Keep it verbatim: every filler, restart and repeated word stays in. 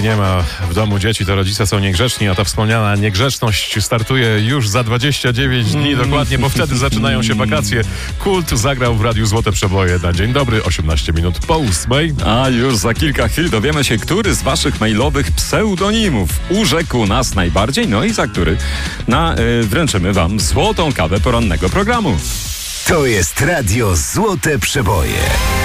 Kiedy nie ma w domu dzieci, to rodzice są niegrzeczni, a ta wspomniana niegrzeczność startuje już za dwadzieścia dziewięć dni dokładnie, bo wtedy zaczynają się wakacje. Kult zagrał w Radiu Złote Przeboje na dzień dobry, osiemnaście minut po ósmej. A już za kilka chwil dowiemy się, który z waszych mailowych pseudonimów urzekł nas najbardziej, no i za który na, y, wręczymy wam złotą kawę porannego programu. To jest Radio Złote Przeboje.